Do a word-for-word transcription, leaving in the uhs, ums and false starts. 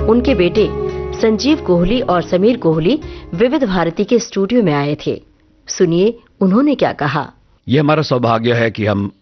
उनके बेटे संजीव कोहली और समीर कोहली विविध भारती के स्टूडियो में आए थे। सुनिए उन्होंने क्या कहा। यह हमारा सौभाग्य है कि हम